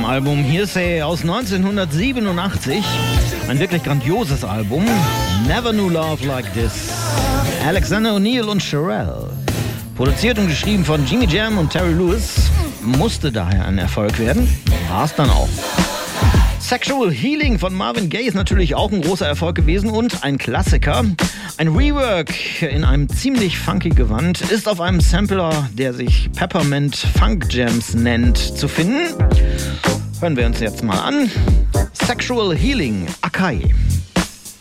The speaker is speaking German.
vom Album Hearsay aus 1987. Ein wirklich grandioses Album. Never Knew Love Like This. Alexander O'Neal und Cherrelle. Produziert und geschrieben von Jimmy Jam und Terry Lewis. Musste daher ein Erfolg werden. War es dann auch. Sexual Healing von Marvin Gaye ist natürlich auch ein großer Erfolg gewesen und ein Klassiker. Ein Rework in einem ziemlich funky Gewand ist auf einem Sampler, der sich Peppermint Funk Jams nennt, zu finden. Hören wir uns jetzt mal an. Sexual Healing, Akai.